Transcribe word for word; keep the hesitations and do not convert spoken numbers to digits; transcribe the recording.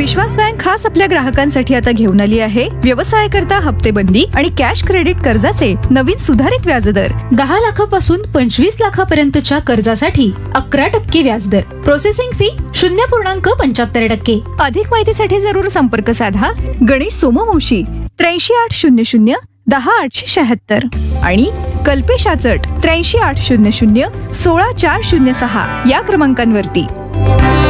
विश्वास bank खास आपल्या ग्राहकांसाठी आता घेऊन आली आहे व्यवसाय करता हप्तेबंदी आणि कॅश क्रेडिट कर्जाचे नवीन सुधारित व्याजदर. दहा लाखापासून पंचवीस लाखापर्यंतच्या कर्जासाठी अकरा टक्के व्याजदर. प्रोसेसिंग फी शून्य पूर्णांक पंच्याहत्तर टक्के. अधिक माहितीसाठी जरूर संपर्क साधा गणेश सोमवंशी त्र्याऐंशी आठ शून्य शून्य दहा आठशे शहात्तर आणि कल्पेश आचट त्र्याऐंशी आठ शून्य शून्य सोळा चार शून्य सहा या क्रमांकांवरती.